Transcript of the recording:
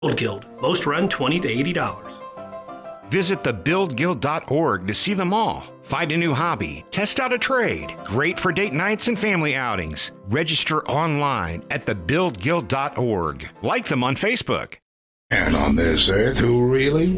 Guild. Most run $20 to $80. Visit thebuildguild.org to see them all. Find a new hobby, test out a trade. Great for date nights and family outings. Register online at thebuildguild.org. Like them on Facebook. And on this earth, who really